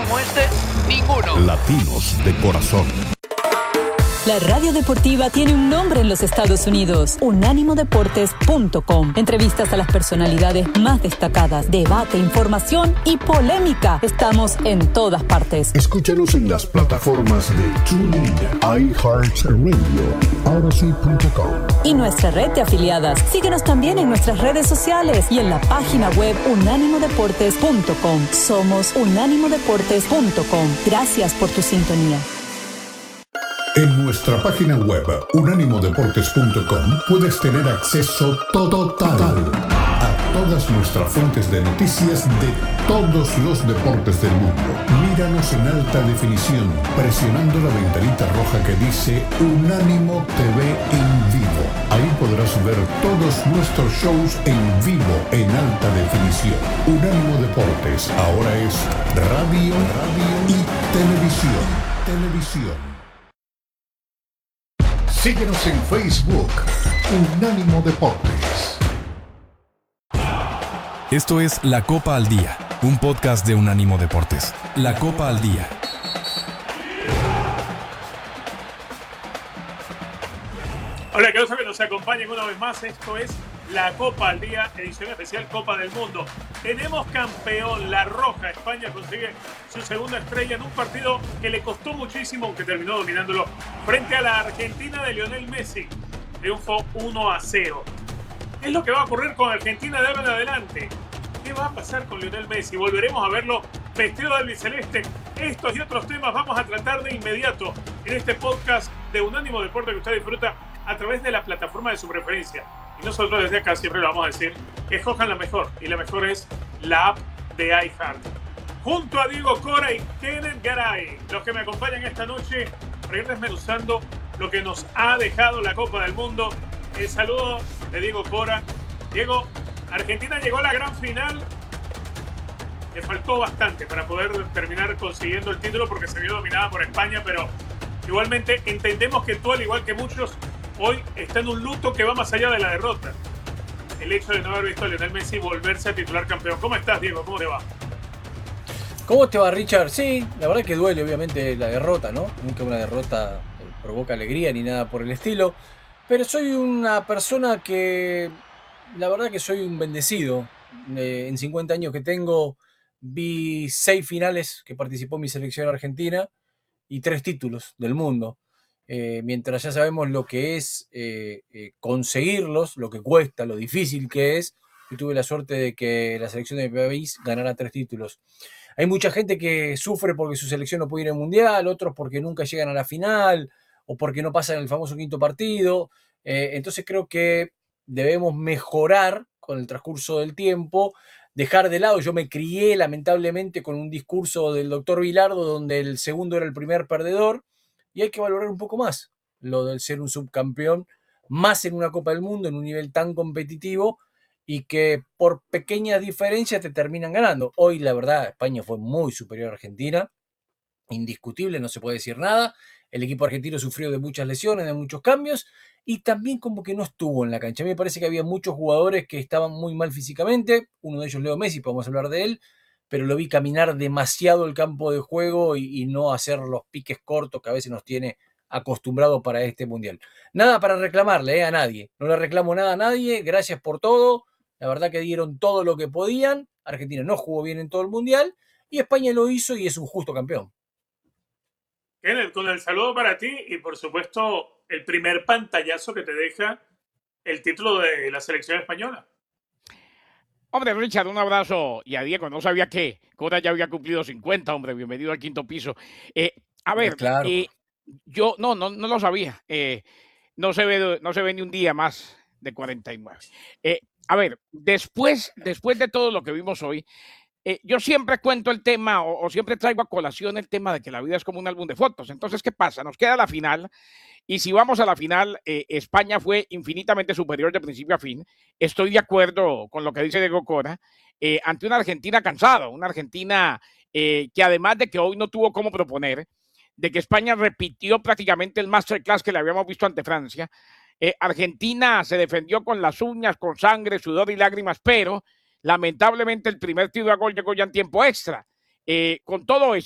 como este, ninguno. Latinos de corazón. La radio deportiva tiene un nombre en los Estados Unidos: unánimodeportes.com. Entrevistas a las personalidades más destacadas, debate, información y polémica. Estamos en todas partes. Escúchanos en las plataformas de TuneIn, iHeartRadio, Odyssey.com y nuestra red de afiliadas. Síguenos también en nuestras redes sociales y en la página web unánimodeportes.com. Somos unánimodeportes.com. Gracias por tu sintonía. En nuestra página web unánimodeportes.com puedes tener acceso total a todas nuestras fuentes de noticias de todos los deportes del mundo. Míranos en alta definición presionando la ventanita roja que dice Unánimo TV en vivo. Ahí podrás ver todos nuestros shows en vivo en alta definición. Unánimo Deportes ahora es radio y televisión. Síguenos en Facebook, Unánimo Deportes. Esto es La Copa al Día, un podcast de Unánimo Deportes. La Copa al Día. Hola, que nos acompañen una vez más. Esto es La Copa al Día, edición especial Copa del Mundo. Tenemos campeón, La Roja. España consigue su segunda estrella en un partido que le costó muchísimo, aunque terminó dominándolo frente a la Argentina de Lionel Messi. Triunfo 1-0. ¿Qué es lo que va a ocurrir con Argentina de ahora en adelante? ¿Qué va a pasar con Lionel Messi? ¿Volveremos a verlo vestido de albiceleste? Estos y otros temas vamos a tratar de inmediato en este podcast de Unánimo Deporte que usted disfruta a través de la plataforma de su preferencia. Y nosotros desde acá siempre lo vamos a decir, escojan la mejor, y la mejor es la app de iHeart. Junto a Diego Cora y Kenneth Garay, los que me acompañan esta noche, para ir desmenuzando lo que nos ha dejado la Copa del Mundo. El saludo de Diego Cora. Diego, Argentina llegó a la gran final. Le faltó bastante para poder terminar consiguiendo el título porque se vio dominada por España, pero igualmente entendemos que tú, al igual que muchos, hoy está en un luto que va más allá de la derrota. El hecho de no haber visto a Lionel Messi volverse a titular campeón. ¿Cómo estás, Diego? ¿Cómo te va? ¿Cómo te va, Richard? Sí, la verdad que duele obviamente la derrota, ¿no? Nunca una derrota provoca alegría ni nada por el estilo. Pero soy una persona que, la verdad que soy un bendecido. En 50 años que tengo, vi 6 finales que participó mi selección argentina y 3 títulos del mundo. Mientras ya sabemos lo que es conseguirlos, lo que cuesta, lo difícil que es, yo tuve la suerte de que la selección de mi país ganara 3 títulos. Hay mucha gente que sufre porque su selección no puede ir al Mundial, otros porque nunca llegan a la final o porque no pasan el famoso quinto partido. Entonces creo que debemos mejorar con el transcurso del tiempo, dejar de lado. Yo me crié lamentablemente con un discurso del doctor Bilardo donde el segundo era el primer perdedor. Y hay que valorar un poco más lo del ser un subcampeón, más en una Copa del Mundo, en un nivel tan competitivo y que por pequeñas diferencias te terminan ganando. Hoy, la verdad, España fue muy superior a Argentina, indiscutible, no se puede decir nada. El equipo argentino sufrió de muchas lesiones, de muchos cambios y también como que no estuvo en la cancha. A mí me parece que había muchos jugadores que estaban muy mal físicamente, uno de ellos Leo Messi, podemos hablar de él, pero lo vi caminar demasiado el campo de juego y no hacer los piques cortos que a veces nos tiene acostumbrado para este Mundial. Nada para reclamarle a nadie, no le reclamo nada a nadie, gracias por todo, la verdad que dieron todo lo que podían, Argentina no jugó bien en todo el Mundial y España lo hizo y es un justo campeón. Kenneth, con el saludo para ti y por supuesto el primer pantallazo que te deja el título de la selección española. Hombre, Richard, un abrazo. Y a Diego, no sabía que Cora ya había cumplido 50, hombre. Bienvenido al quinto piso. A ver, claro. Yo no lo sabía. No se ve ni un día más de 49. A ver, después de todo lo que vimos hoy, yo siempre cuento el tema o siempre traigo a colación el tema de que la vida es como un álbum de fotos. Entonces, ¿qué pasa? Nos queda la final. Y si vamos a la final, España fue infinitamente superior de principio a fin. Estoy de acuerdo con lo que dice Diego Cora, ante una Argentina cansada, una Argentina que además de que hoy no tuvo cómo proponer, de que España repitió prácticamente el masterclass que le habíamos visto ante Francia. Argentina se defendió con las uñas, con sangre, sudor y lágrimas, pero lamentablemente el primer tiro a gol llegó ya en tiempo extra. Con todo